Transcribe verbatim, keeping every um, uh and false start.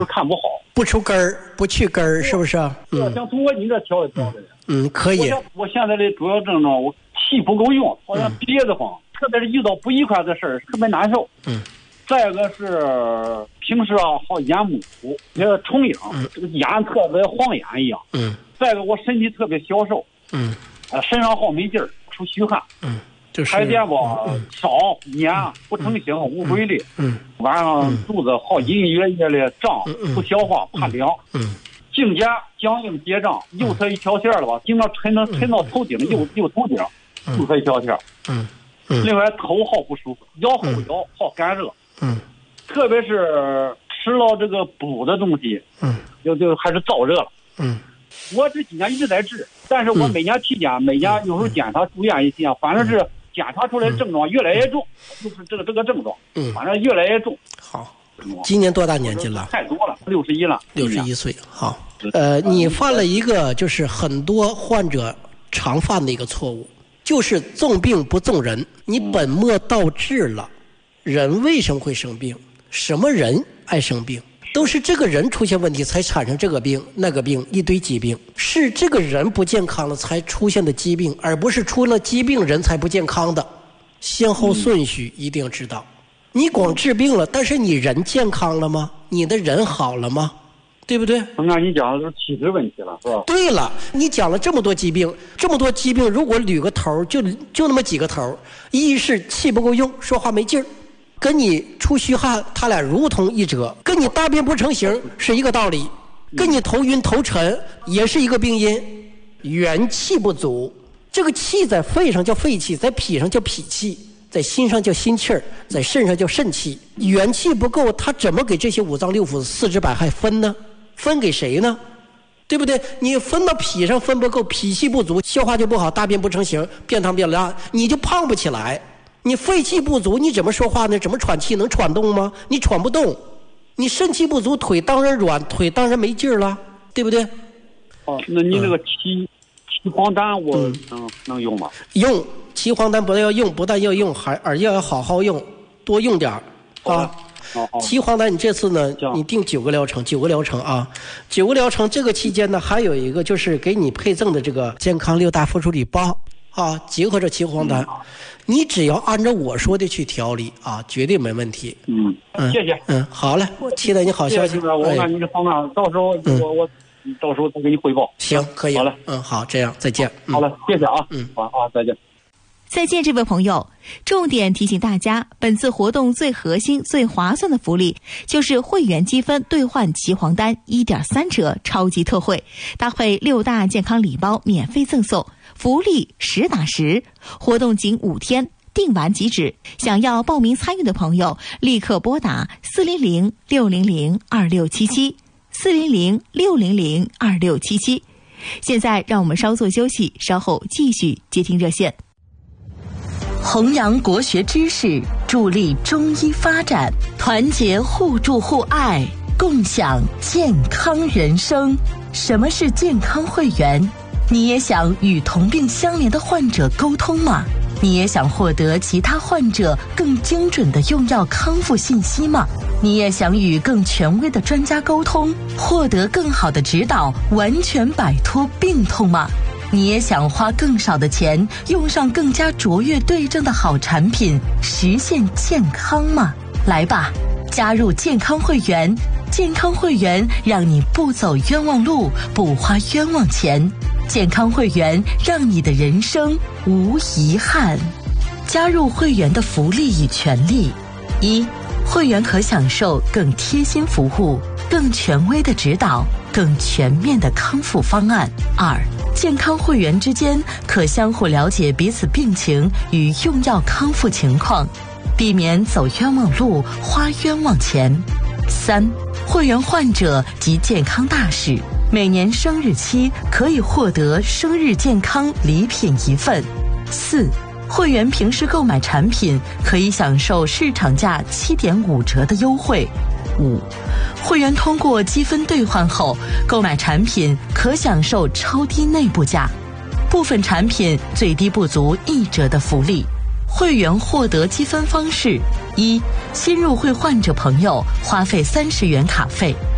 就看不好， 不出根儿，不去根儿，是不是？ 嗯，我想通过你这调一调的。 嗯，可以。 我我现在的主要症状，我气不够用，好像憋得慌，嗯、特别是遇到不愉快的事儿，特别难受。 嗯。 再一个是平时啊，好眼模糊，那个重影，嗯、这个眼特别晃眼一样。 嗯。 再一个我身体特别消瘦。 嗯。 呃，身上好没劲儿，出虚汗。 嗯。就是排便吧少黏不成形无规律， 嗯， 晚上肚子好隐隐约约的胀，不消化怕凉， 嗯， 颈肩僵硬结胀，右侧一条线了吧，经常沉到沉到头顶，右右头顶，右侧一条线， 嗯嗯， 另外头好不舒服，腰后腰好干热， 嗯， 特别是吃了这个补的东西， 嗯， 就就还是燥热了， 嗯， 我这几年一直在治，但是我每年体检，每年有时候检查住院一些，反正是。检查出来的症状越来越重，就是这个这个症状，嗯，反正越来越重。 好，今年多大年纪了？ 太多了，六十一了。 六十一岁。好，呃，你犯了一个就是很多患者常犯的一个错误，就是重病不重人。你本末倒置了。人为什么会生病？什么人爱生病？都是这个人出现问题才产生这个病那个病一堆疾病，是这个人不健康了才出现的疾病，而不是出了疾病人才不健康的。先后顺序一定要知道。你光治病了，但是你人健康了吗？你的人好了吗？对不对？ 我看你讲的是体质问题了，是吧？ 对了，你讲了这么多疾病，这么多疾病，如果捋个头，就就那么几个头：一是气不够用，说话没劲儿。跟你出虚汗，他俩如同一辙；跟你大便不成形是一个道理；跟你头晕头沉也是一个病因。元气不足，这个气在肺上叫肺气，在脾上叫脾气，在心上叫心气儿，在肾上叫肾气。元气不够，他怎么给这些五脏六腑、四肢百骸分呢？分给谁呢？对不对？你分到脾上分不够，脾气不足，消化就不好，大便不成形，便溏便拉，你就胖不起来。你肺气不足，你怎么说话呢？怎么喘气？能喘动吗？你喘不动。你肾气不足，腿当然软，腿当然没劲儿了，对不对？ 哦，那你那个岐岐黄丹我能、嗯、能用吗？ 用岐黄丹不但要用，不但要用，还而且要好好用，多用点儿啊。岐黄丹，你这次呢，你定九个疗程，九个疗程啊，九个疗程。这个期间呢，还有一个就是给你配赠的这个健康六大附属礼包啊，结合着岐黄丹。嗯，你只要按照我说的去调理啊，绝对没问题。 嗯，嗯谢谢。 嗯，好嘞，期待你好消息。 谢谢我看你的方案，到时候我、嗯、我到时候再给你汇报。 行，可以。 好嘞， 嗯，好，这样再见。 好了，谢谢啊。 嗯， 好啊，再见。 再见，这位朋友。重点提醒大家，本次活动最核心、最划算的福利就是会员积分兑换岐黄丹一点三折超级特惠，搭配六大健康礼包免费赠送，福利实打实。活动仅五天，订完即止。想要报名参与的朋友，立刻拨打四零零六零零二六七七四零零六零零二六七七。现在让我们稍作休息，稍后继续接听热线。 弘扬国学知识，助力中医发展，团结互助互爱，共享健康人生。什么是健康会员？你也想与同病相怜的患者沟通吗？你也想获得其他患者更精准的用药康复信息吗？你也想与更权威的专家沟通，获得更好的指导，完全摆脱病痛吗？你也想花更少的钱，用上更加卓越对症的好产品，实现健康吗？来吧，加入健康会员，健康会员让你不走冤枉路，不花冤枉钱。健康会员让你的人生无遗憾。加入会员的福利与权利：一、会员可享受更贴心服务、更权威的指导、更全面的康复方案；二、健康会员之间可相互了解彼此病情与用药康复情况，避免走冤枉路、花冤枉钱；三、会员患者及健康大使每年生日期可以获得生日健康礼品一份；四、会员平时购买产品可以享受市场价七点五折的优惠；五、会员通过积分兑换后购买产品可享受超低内部价，部分产品最低不足一折的福利。会员获得积分方式：一、新入会患者朋友花费三十元卡费；